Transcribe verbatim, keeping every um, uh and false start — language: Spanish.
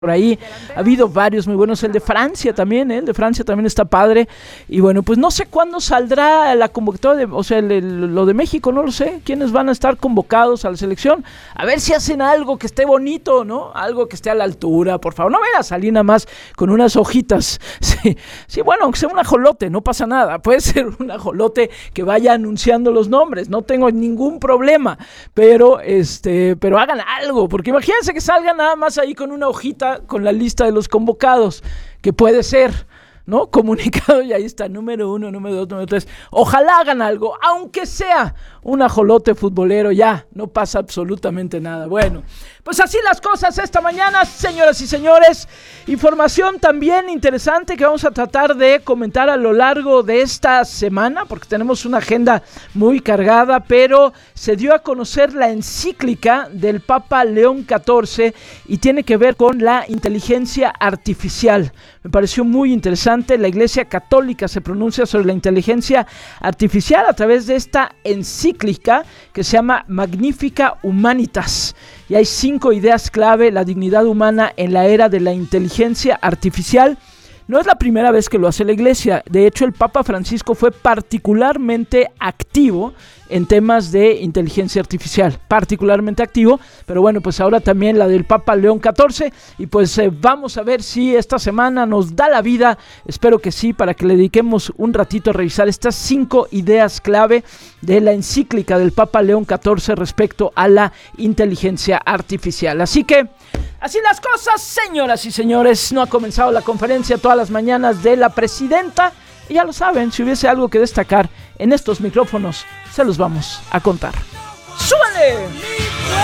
por ahí ha habido varios muy buenos, el de Francia también, ¿eh? el de Francia también está padre, y bueno, pues no sé cuándo saldrá la convocatoria, de, o sea, el, el, lo de México, no lo sé, quiénes van a estar convocados a la selección, a ver si hacen algo que esté bonito, ¿no? Algo que esté a la altura, por favor, no vayan a salir nada más con unas hojitas, sí, sí, bueno, aunque sea un ajolote, no pasa nada, puede ser un ajolote que vaya anunciando los nombres, no tengo ningún problema, pero, este, pero hagan algo, porque imagínense que salgan nada más ahí con una hojita con la lista de los convocados, que puede ser, ¿no? Comunicado, y ahí está, número uno, número dos, número tres. Ojalá hagan algo, aunque sea un ajolote futbolero, ya, no pasa absolutamente nada. Bueno, pues así las cosas esta mañana, señoras y señores. Información también interesante que vamos a tratar de comentar a lo largo de esta semana, porque tenemos una agenda muy cargada, pero se dio a conocer la encíclica del Papa León catorce y tiene que ver con la inteligencia artificial. Me pareció muy interesante. La Iglesia Católica se pronuncia sobre la inteligencia artificial a través de esta encíclica que se llama Magnificat Humanitas. Y hay cinco ideas clave: la dignidad humana en la era de la inteligencia artificial. No es la primera vez que lo hace la Iglesia. De hecho, el Papa Francisco fue particularmente activo en temas de inteligencia artificial, particularmente activo, pero bueno, pues ahora también la del Papa León catorce, y pues eh, vamos a ver si esta semana nos da la vida, espero que sí, para que le dediquemos un ratito a revisar estas cinco ideas clave de la encíclica del Papa León catorce respecto a la inteligencia artificial. Así que, así las cosas, señoras y señores, no ha comenzado la conferencia todas las mañanas de la presidenta, y ya lo saben, si hubiese algo que destacar en estos micrófonos, se los vamos a contar. ¡Súbale!